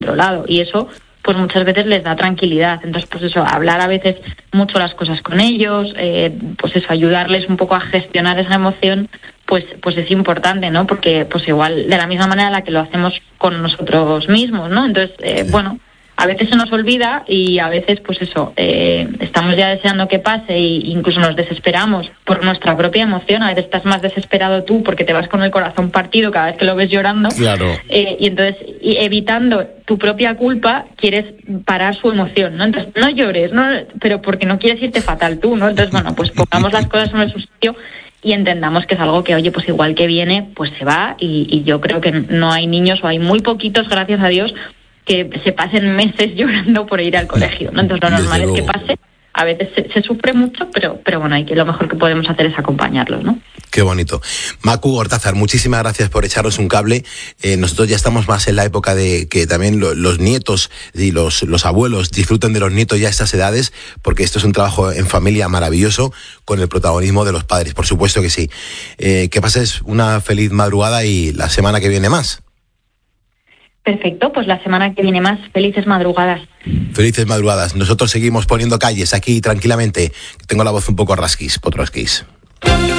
otro lado, y eso pues muchas veces les da tranquilidad. Entonces, pues eso, hablar a veces mucho las cosas con ellos, pues eso, ayudarles un poco a gestionar esa emoción, pues es importante, ¿no? Porque pues igual de la misma manera en la que lo hacemos con nosotros mismos, ¿no? Entonces, bueno, a veces se nos olvida y a veces, pues eso, estamos ya deseando que pase e incluso nos desesperamos por nuestra propia emoción. A veces estás más desesperado tú porque te vas con el corazón partido cada vez que lo ves llorando. Claro. Y entonces, evitando tu propia culpa, quieres parar su emoción, ¿no? Entonces, no llores, ¿no? Pero porque no quieres irte fatal tú, ¿no? Entonces, bueno, pues pongamos las cosas en su sitio y entendamos que es algo que, oye, pues igual que viene, pues se va, y yo creo que no hay niños, o hay muy poquitos, gracias a Dios, que se pasen meses llorando por ir al colegio, ¿no? Entonces lo normal es que pase. A veces se sufre mucho, pero bueno, lo mejor que podemos hacer es acompañarlos, ¿no? Qué bonito. Macu Gortázar, muchísimas gracias por echarnos un cable. Nosotros ya estamos más en la época de que también los nietos y los abuelos disfruten de los nietos ya a estas edades, porque esto es un trabajo en familia maravilloso con el protagonismo de los padres, por supuesto que sí. Que pases una feliz madrugada y la semana que viene más. Perfecto, pues la semana que viene más. Felices madrugadas. Felices madrugadas. Nosotros seguimos poniendo calles aquí tranquilamente. Tengo la voz un poco rasquis, potrosquis.